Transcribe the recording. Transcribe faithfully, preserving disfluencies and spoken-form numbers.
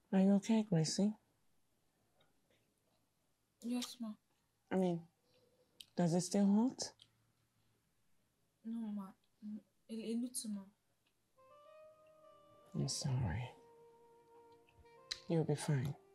Are you okay, Gracie? Yes, ma. I mean, does it still hurt? No, ma. Mm, A, a little, ma. I'm sorry. You'll be fine.